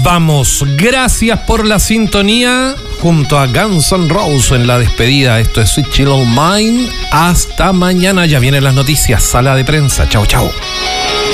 vamos. Gracias por la sintonía. Junto a Guns N' Roses en la despedida. Esto es Sweet Child O' Mine. Hasta mañana. Ya vienen las noticias. Sala de prensa. Chao, chao.